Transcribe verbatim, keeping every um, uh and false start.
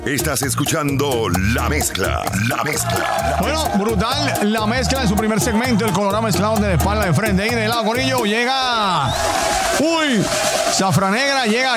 Estás escuchando La Mezcla, La Mezcla. Bueno, brutal la mezcla en su primer segmento. El Colorado mezclado de espalda de frente. Y de lado, Corillo, llega. Uy, Zafra Negra llega.